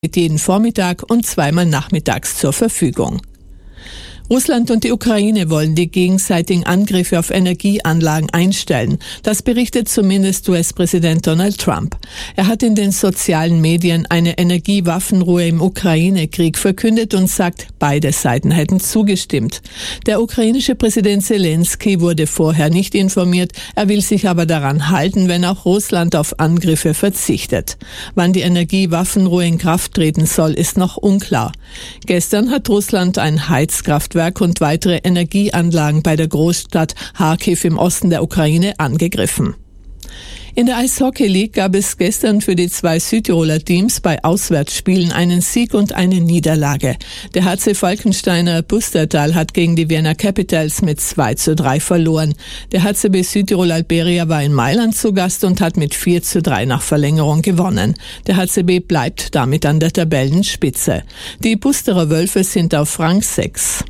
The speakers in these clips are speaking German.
jeden Vormittag und zweimal nachmittags zur Verfügung. Russland und die Ukraine wollen die gegenseitigen Angriffe auf Energieanlagen einstellen. Das berichtet zumindest US-Präsident Donald Trump. Er hat in den sozialen Medien eine Energiewaffenruhe im Ukraine-Krieg verkündet und sagt, beide Seiten hätten zugestimmt. Der ukrainische Präsident Zelensky wurde vorher nicht informiert. Er will sich aber daran halten, wenn auch Russland auf Angriffe verzichtet. Wann die Energiewaffenruhe in Kraft treten soll, ist noch unklar. Gestern hat Russland ein Heizkraftwerk und weitere Energieanlagen bei der Großstadt Charkiw im Osten der Ukraine angegriffen. In der Eishockey League gab es gestern für die zwei Südtiroler Teams bei Auswärtsspielen einen Sieg und eine Niederlage. Der HC Falkensteiner Pustertal hat gegen die Vienna Capitals mit 2:3 verloren. Der HCB Südtirol Alberia war in Mailand zu Gast und hat mit 4:3 nach Verlängerung gewonnen. Der HCB bleibt damit an der Tabellenspitze. Die Pusterer Wölfe sind auf Rang 6.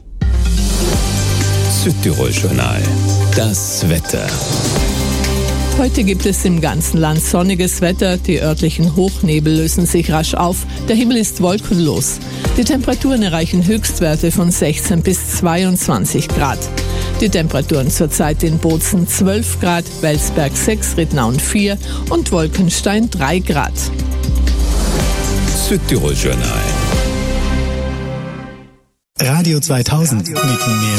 Südtirol-Journal. Das Wetter. Heute gibt es im ganzen Land sonniges Wetter. Die örtlichen Hochnebel lösen sich rasch auf. Der Himmel ist wolkenlos. Die Temperaturen erreichen Höchstwerte von 16 bis 22 Grad. Die Temperaturen zurzeit in Bozen 12 Grad, Welsberg 6, Rittnauen 4 und Wolkenstein 3 Grad. Südtirol-Journal. Radio 2000 mit mehr